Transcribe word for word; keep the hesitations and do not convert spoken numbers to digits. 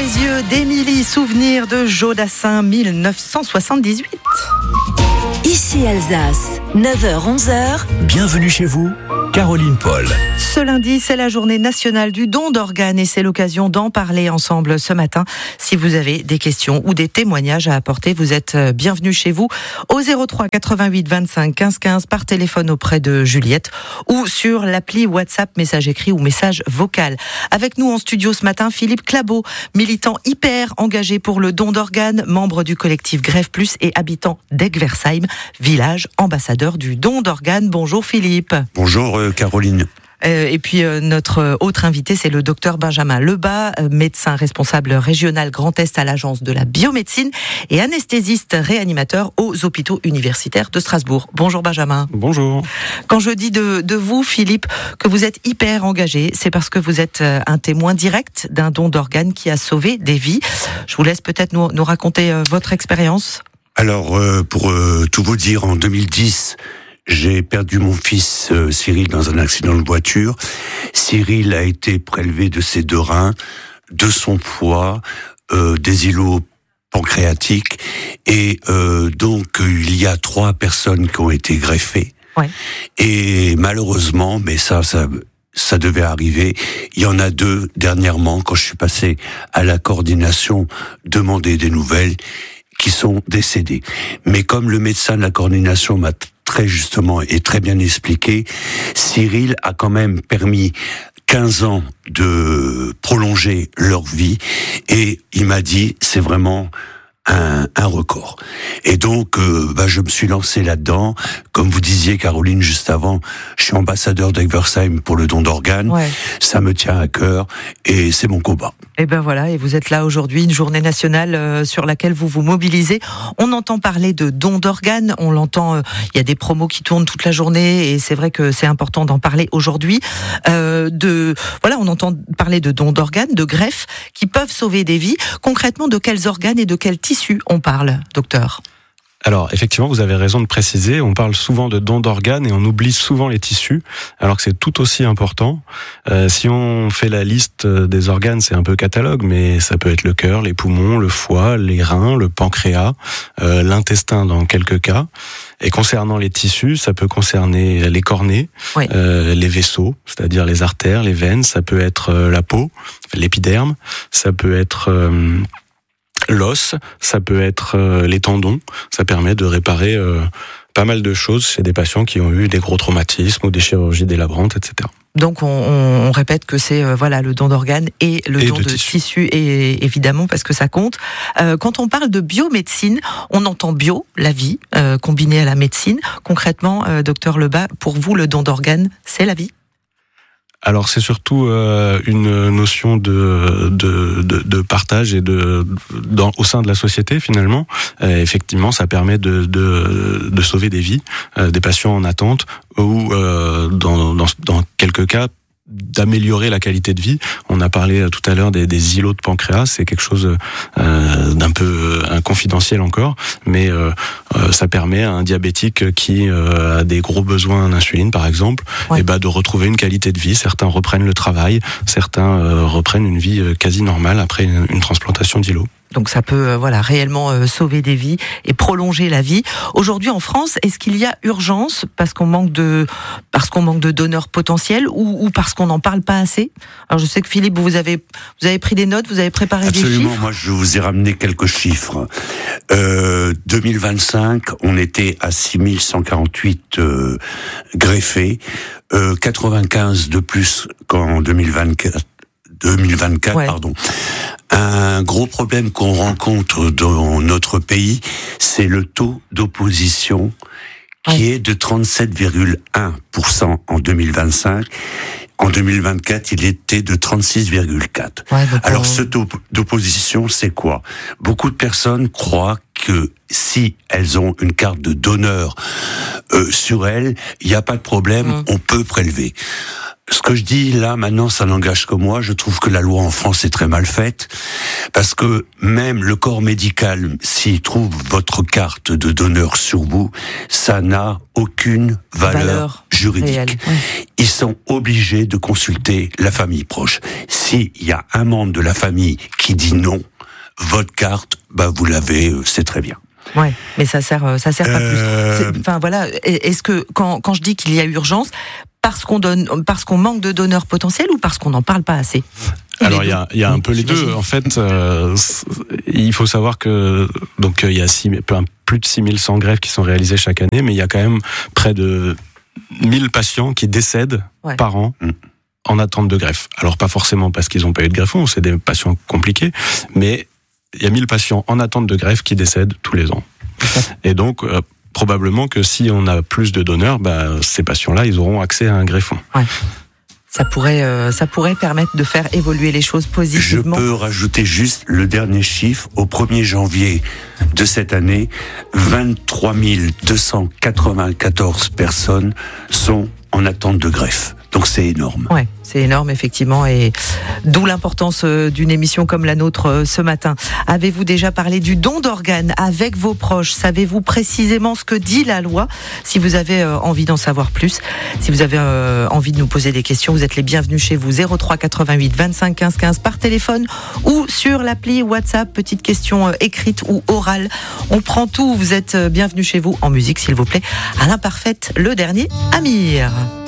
les yeux d'Émilie, souvenir de Jodassin mille neuf cent soixante-dix-huit. Ici Alsace, neuf heures onze heures. Bienvenue chez vous, Caroline Paul. Ce lundi, c'est la journée nationale du don d'organes et c'est l'occasion d'en parler ensemble ce matin. Si vous avez des questions ou des témoignages à apporter, vous êtes bienvenus chez vous au zéro trois quatre-vingt-huit vingt-cinq quinze quinze par téléphone auprès de Juliette ou sur l'appli WhatsApp, message écrit ou message vocal. Avec nous en studio ce matin, Philippe Clabot, militant hyper engagé pour le don d'organes, membre du collectif Greffe Plus et habitant d'Egversheim, village ambassadeur du don d'organes. Bonjour Philippe. Bonjour euh, Caroline. Euh, et puis euh, notre autre invité, c'est le docteur Benjamin Lebas, euh, médecin responsable régional Grand Est à l'Agence de la biomédecine et anesthésiste réanimateur aux hôpitaux universitaires de Strasbourg. Bonjour Benjamin. Bonjour. Quand je dis de, de vous, Philippe, que vous êtes hyper engagé, c'est parce que vous êtes un témoin direct d'un don d'organes qui a sauvé des vies. Je vous laisse peut-être nous, nous raconter euh, votre expérience. Alors, euh, pour euh, tout vous dire, en deux mille dix, j'ai perdu mon fils euh, Cyril dans un accident de voiture. Cyril a été prélevé de ses deux reins, de son foie, euh, des îlots pancréatiques, et euh, donc il y a trois personnes qui ont été greffées. Ouais. Et malheureusement, mais ça, ça, ça devait arriver. Il y en a deux dernièrement, quand je suis passé à la coordination, demander des nouvelles, qui sont décédés. Mais comme le médecin de la coordination m'a très justement et très bien expliqué, Cyril a quand même permis quinze ans de prolonger leur vie et il m'a dit c'est vraiment un, un record. Et donc euh, bah, je me suis lancé là-dedans. Comme vous disiez Caroline juste avant, je suis ambassadeur d'Egversheim pour le don d'organes. Ouais. Ça me tient à cœur et c'est mon combat. Et ben voilà, et vous êtes là aujourd'hui, une journée nationale euh, sur laquelle vous vous mobilisez. On entend parler de don d'organes, on l'entend, il euh, y a des promos qui tournent toute la journée et c'est vrai que c'est important d'en parler aujourd'hui. Euh, de voilà, on entend parler de don d'organes, de greffes qui peuvent sauver des vies. Concrètement, de quels organes et de quels tissus on parle, docteur ? Alors, effectivement, vous avez raison de préciser, on parle souvent de don d'organes et on oublie souvent les tissus, alors que c'est tout aussi important. Euh, si on fait la liste des organes, c'est un peu catalogue, mais ça peut être le cœur, les poumons, le foie, les reins, le pancréas, euh, l'intestin dans quelques cas. Et concernant les tissus, ça peut concerner les cornées, oui. euh, les vaisseaux, c'est-à-dire les artères, les veines, ça peut être euh, la peau, l'épiderme, ça peut être... Euh, l'os, ça peut être euh, les tendons, ça permet de réparer euh, pas mal de choses chez des patients qui ont eu des gros traumatismes ou des chirurgies délabrantes, et cetera. Donc on, on répète que c'est euh, voilà le don d'organes et le et don de, de tissu. tissu, et évidemment parce que ça compte. Euh, quand on parle de biomédecine, on entend bio, la vie, euh, combinée à la médecine. Concrètement, euh, docteur Lebas, pour vous, le don d'organes, c'est la vie ? Alors c'est surtout euh, une notion de, de, de, de partage et de dans, au sein de la société finalement. Euh, effectivement, ça permet de, de, de sauver des vies, euh, des patients en attente ou euh, dans, dans, dans quelques cas d'améliorer la qualité de vie. On a parlé tout à l'heure des, des îlots de pancréas, c'est quelque chose euh, d'un peu euh, confidentiel encore, mais euh, euh, ça permet à un diabétique qui euh, a des gros besoins d'insuline par exemple, ouais. et bah, de retrouver une qualité de vie. Certains reprennent le travail, certains euh, reprennent une vie quasi normale après une, une transplantation d'îlot. Donc ça peut euh, voilà réellement euh, sauver des vies et prolonger la vie. Aujourd'hui en France, est-ce qu'il y a urgence parce qu'on manque de parce qu'on manque de donneurs potentiels ou, ou parce qu'on n'en parle pas assez ? Alors je sais que Philippe, vous avez vous avez pris des notes, vous avez préparé Absolument, des chiffres. Moi je vous ai ramené quelques chiffres. Euh, deux mille vingt-cinq, on était à six mille cent quarante-huit euh, greffés, euh, quatre-vingt-quinze de plus qu'en deux mille vingt-quatre. deux mille vingt-quatre, ouais. pardon. Un gros problème qu'on rencontre dans notre pays, c'est le taux d'opposition qui ouais. est de trente-sept virgule un pour cent en deux mille vingt-cinq. En deux mille vingt-quatre, il était de trente-six virgule quatre. Ouais, Alors, euh... ce taux d'opposition, c'est quoi ? Beaucoup de personnes croient que si elles ont une carte de donneur euh, sur elles, il n'y a pas de problème, mmh. on peut prélever. ce que je dis là maintenant, ça n'engage que moi. Je trouve que la loi en France est très mal faite, parce que même le corps médical, s'il trouve votre carte de donneur sur vous, ça n'a aucune valeur, valeur juridique. Réelle, oui. Ils sont obligés de consulter la famille proche. S'il y a un membre de la famille qui dit non, votre carte, bah vous l'avez, c'est très bien. Ouais, mais ça sert, ça sert pas euh... plus. Enfin voilà, est-ce que quand quand je dis qu'il y a urgence, parce qu'on donne, parce qu'on manque de donneurs potentiels ou parce qu'on n'en parle pas assez? Alors il y a, il y a un peu les deux. En fait, euh, il faut savoir que donc il y a six, plus de six mille cent greffes qui sont réalisées chaque année, mais il y a quand même près de mille patients qui décèdent ouais. par an en attente de greffe. Alors pas forcément parce qu'ils n'ont pas eu de greffon, c'est des patients compliqués, mais il y a mille patients en attente de greffe qui décèdent tous les ans. Et donc euh, probablement que si on a plus de donneurs, bah, ces patients-là, ils auront accès à un greffon. Ouais. Ça pourrait, euh, ça pourrait permettre de faire évoluer les choses positivement. Je peux rajouter juste le dernier chiffre. Au premier janvier de cette année, vingt-trois mille deux cent quatre-vingt-quatorze personnes sont en attente de greffe. Donc c'est énorme. Ouais, c'est énorme effectivement, et d'où l'importance d'une émission comme la nôtre ce matin. Avez-vous déjà parlé du don d'organes avec vos proches? Savez-vous précisément ce que dit la loi? Si vous avez envie d'en savoir plus, si vous avez envie de nous poser des questions, vous êtes les bienvenus chez vous. zéro trois quatre-vingt-huit vingt-cinq quinze quinze par téléphone ou sur l'appli WhatsApp. Petite question écrite ou orale, on prend tout. Vous êtes bienvenus chez vous. En musique s'il vous plaît, Alain Parfaite, le dernier Amir.